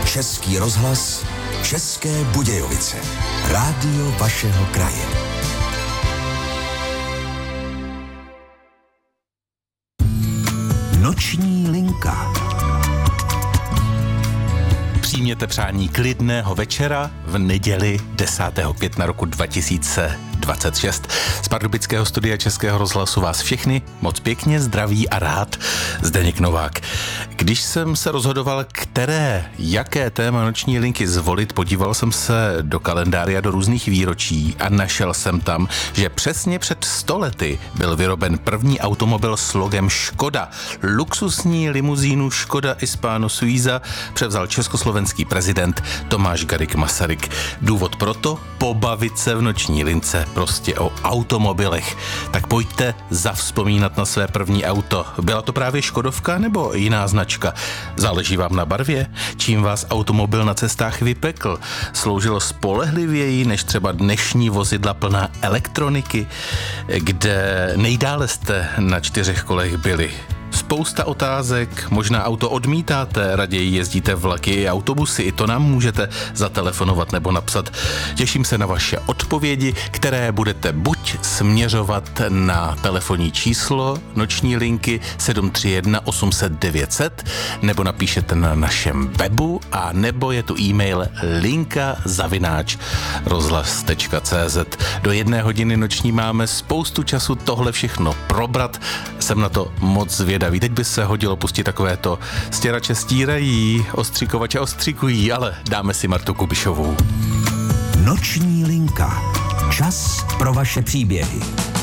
Český rozhlas, České Budějovice. Rádio vašeho kraje. Noční linka. Přijměte přání klidného večera v neděli 10. května roku 2026. Z pardubického studia Českého rozhlasu vás všechny moc pěkně zdraví a rád Zdeněk Novák. Když jsem se rozhodoval, jaké téma noční linky zvolit, podíval jsem se do kalendáře, do různých výročí a našel jsem tam, že přesně před 100 lety byl vyroben první automobil s logem Škoda. Luxusní limuzínu Škoda Hispano Suiza převzal československý prezident Tomáš Garrigue Masaryk. Důvod proto pobavit se v noční lince prostě o automobilech. Tak pojďte zavzpomínat na své první auto. Byla to právě Škodovka nebo jiná značka? Záleží vám na barvě? Čím vás automobil na cestách vypekl? Sloužilo spolehlivěji než třeba dnešní vozidla plná elektroniky? Kde nejdále jste na 4 kolech byli? Spousta otázek, možná auto odmítáte, raději jezdíte vlaky i autobusy, i to nám můžete zatelefonovat nebo napsat. Těším se na vaše odpovědi, které budete buď směřovat na telefonní číslo noční linky 731 800 900, nebo napíšete na našem webu, a nebo je tu e-mail linka@rozhlas.cz. Do 1 hodiny noční máme spoustu času tohle všechno probrat. Jsem na to moc zvědavý. Teď by se hodilo pustit takovéto stěrače stírají, ostřikovače ostřikují, ale dáme si Martu Kubišovou. Noční linka. Čas pro vaše příběhy.